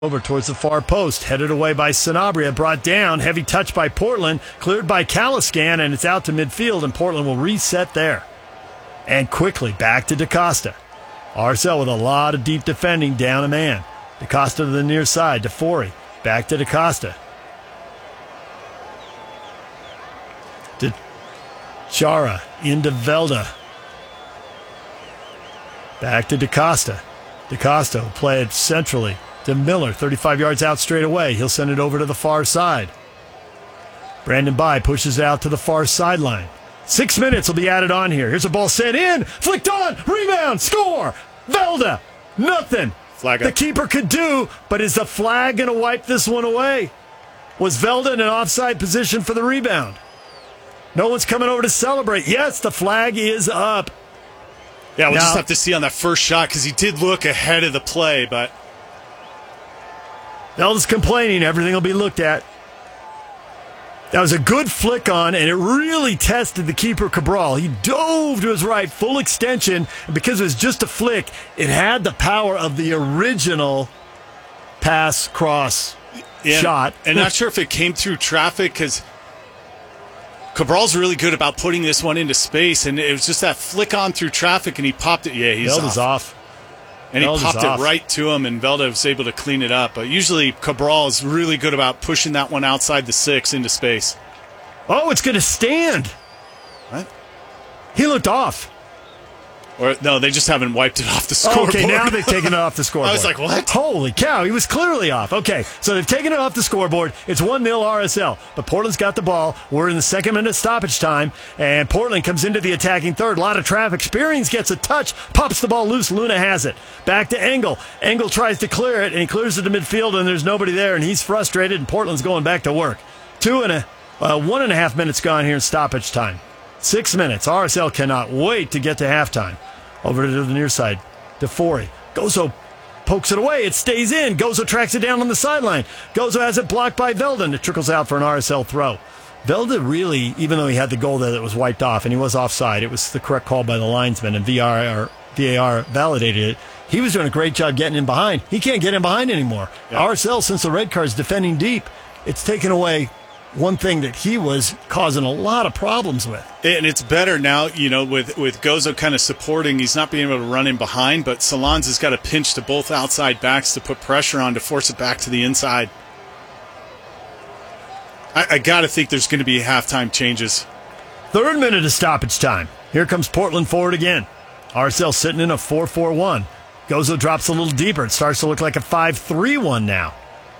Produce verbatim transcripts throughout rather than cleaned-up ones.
Over towards the far post, headed away by Sanabria, brought down, heavy touch by Portland, cleared by Caliscan, and it's out to midfield, and Portland will reset there. And quickly back to DaCosta. R S L with a lot of deep defending, down a man. DaCosta to the near side, DeFori, back to DaCosta. To Chara, into Velda. Back to DaCosta. DaCosta will play it centrally to Miller, thirty-five yards out straight away. He'll send it over to the far side. Brandon Bye pushes it out to the far sideline. Six minutes will be added on here. Here's a ball sent in, flicked on, rebound, score! Velda, nothing. Flag up. The keeper could do, but is the flag going to wipe this one away? Was Velda in an offside position for the rebound? No one's coming over to celebrate. Yes, the flag is up. Yeah, we'll now, just have to see on that first shot because he did look ahead of the play, but Velda's complaining. Everything will be looked at. That was a good flick on, and it really tested the keeper, Cabral. He dove to his right, full extension, and because it was just a flick, it had the power of the original pass cross yeah, shot. And not sure if it came through traffic because Cabral's really good about putting this one into space, and it was just that flick on through traffic, and he popped it. Yeah, he's Velda's off. off. And Velda's he popped off. it right to him, and Velda was able to clean it up. But usually Cabral is really good about pushing that one outside the six into space. Oh, it's going to stand. What? He looked off. Or no, they just haven't wiped it off the scoreboard. Okay, now they've taken it off the scoreboard. I was like, what? Holy cow, he was clearly off. Okay, so they've taken it off the scoreboard. It's one nil R S L, but Portland's got the ball. We're in the second minute stoppage time, and Portland comes into the attacking third. A lot of traffic. Spearings gets a touch, pops the ball loose. Luna has it. Back to Engel. Engel tries to clear it, and he clears it to midfield, and there's nobody there, and he's frustrated, and Portland's going back to work. Two and a, uh, one and a half minutes gone here in stoppage time. Six minutes. R S L cannot wait to get to halftime. Over to the near side. DeFori. Gozo pokes it away. It stays in. Gozo tracks it down on the sideline. Gozo has it blocked by Velda, and it trickles out for an R S L throw. Velda really, even though he had the goal there that was wiped off, and he was offside, it was the correct call by the linesman, and V R, V A R validated it. He was doing a great job getting in behind. He can't get in behind anymore. Yeah. R S L, since the red card, is defending deep. It's taken away one thing that he was causing a lot of problems with. And it's better now, you know, with, with Gozo kind of supporting. He's not being able to run in behind, but Salons has got a pinch to both outside backs to put pressure on to force it back to the inside. I, I got to think there's going to be halftime changes. Third minute of stoppage time. Here comes Portland forward again. R S L sitting in a four four one. Gozo drops a little deeper. It starts to look like a five three one now.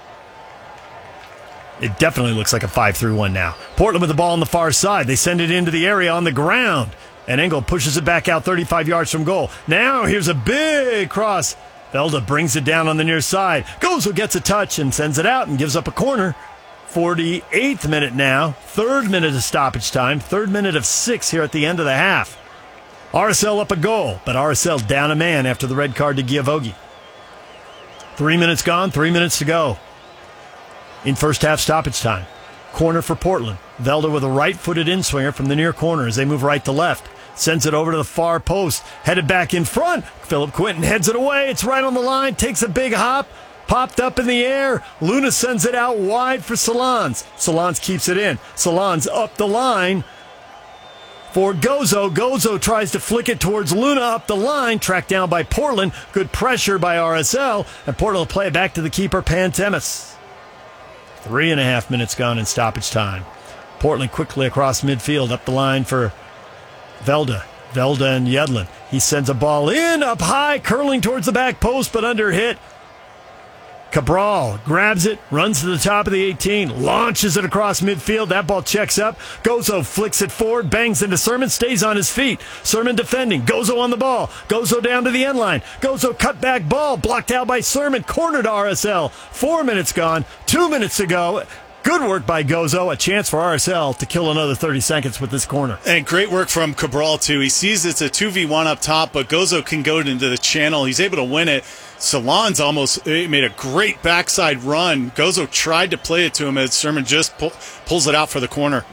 It definitely looks like a five three one now. Portland with the ball on the far side. They send it into the area on the ground. And Engel pushes it back out thirty-five yards from goal. Now here's a big cross. Velda brings it down on the near side. Gozo gets a touch and sends it out and gives up a corner. forty-eighth minute now. Third minute of stoppage time. Third minute of six here at the end of the half. R S L up a goal, but R S L down a man after the red card to Giavogi. Three minutes gone, three minutes to go. In first half stoppage time. Corner for Portland. Velda with a right-footed in-swinger from the near corner as they move right to left. Sends it over to the far post. Headed back in front. Philip Quinton heads it away. It's right on the line. Takes a big hop. Popped up in the air. Luna sends it out wide for Salons. Salons keeps it in. Salons up the line for Gozo. Gozo tries to flick it towards Luna up the line. Tracked down by Portland. Good pressure by R S L. And Portland will play it back to the keeper, Pantemis. Three and a half minutes gone in stoppage time. Portland quickly across midfield, up the line for Velda. Velda and Yedlin. He sends a ball in, up high, curling towards the back post, but under hit. Cabral grabs it, runs to the top of the eighteen, launches it across midfield. That ball checks up. Gozo flicks it forward, bangs into Sermon, stays on his feet. Sermon defending. Gozo on the ball. Gozo down to the end line. Gozo cut back ball, blocked out by Sermon, corner to R S L. Four minutes gone, two minutes to go. Good work by Gozo. A chance for R S L to kill another thirty seconds with this corner. And great work from Cabral, too. He sees it's a two v one up top, but Gozo can go into the channel. He's able to win it. Salons almost made a great backside run. Gozo tried to play it to him as Sermon just pull, pulls it out for the corner.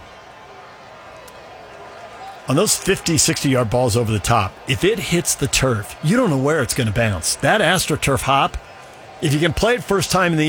On those fifty, sixty-yard balls over the top, if it hits the turf, you don't know where it's going to bounce. That AstroTurf hop If you can play it first time in the